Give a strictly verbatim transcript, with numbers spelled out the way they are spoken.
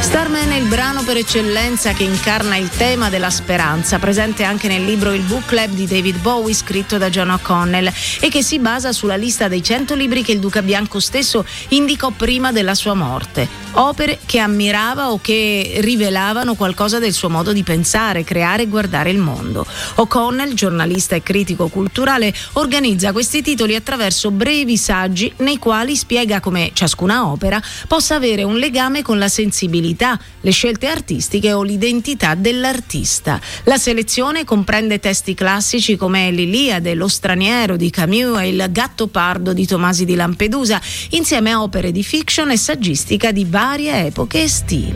Starman è il brano per eccellenza che incarna il tema della speranza, presente anche nel libro Il Book Club di David Bowie, scritto da John O'Connell, e che si basa sulla lista dei cento libri che il Duca Bianco stesso indicò prima della sua morte. Opere che ammirava o che rivelavano qualcosa del suo modo di pensare, creare e guardare il mondo. O'Connell, giornalista e critico culturale, organizza questi titoli attraverso brevi saggi nei quali spiega come ciascuna opera possa avere un legame con la sensibilità, le scelte artistiche o l'identità dell'artista. La selezione comprende testi classici come l'Iliade, Lo straniero di Camus e Il Gattopardo di Tomasi di Lampedusa, insieme a opere di fiction e saggistica di varie epoche e stili.